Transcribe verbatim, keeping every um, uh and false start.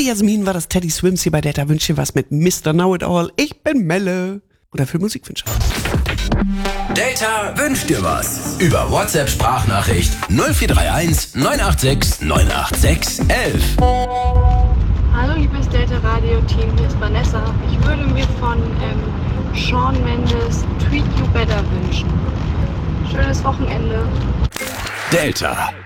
die Jasmin war das Teddy Swims hier bei Delta. Wünsche dir was mit Mister Know-It-All. Ich bin Melle. Oder für Musikwünsche. Delta wünscht dir was. Über WhatsApp-Sprachnachricht null vier drei eins neun acht sechs neun acht sechs elf. Hallo liebes Delta Radio Team, hier ist Vanessa. Ich würde mir von ähm, Shawn Mendes Treat You Better wünschen. Schönes Wochenende. Delta.